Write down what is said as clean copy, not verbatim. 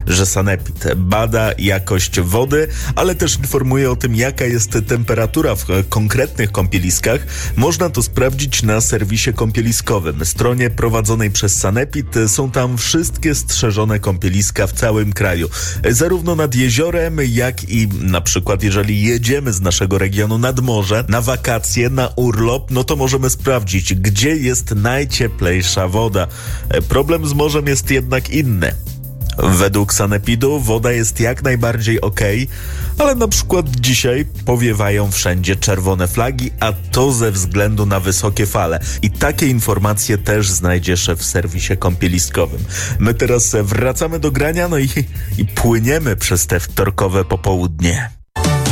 że Sanepid bada jakość wody, ale też informuje o tym, jaka jest temperatura w konkretnych kąpieliskach. Można to sprawdzić na serwisie kąpieliskowym. Stronie prowadzonej przez Sanepid. Są tam wszystkie strzeżone kąpieliska w całym kraju. Zarówno nad jeziorem, jak i na przykład jeżeli jedziemy z naszego regionu nad morze, na wakacje, na urlop, no to możemy sprawdzić, gdzie jest najcieplejsza woda. Problem z morzem jest jednak inny. Według Sanepidu woda jest jak najbardziej okej, ale na przykład dzisiaj powiewają wszędzie czerwone flagi, a to ze względu na wysokie fale. I takie informacje też znajdziesz w serwisie kąpieliskowym. My teraz wracamy do grania, no i płyniemy przez te wtorkowe popołudnie.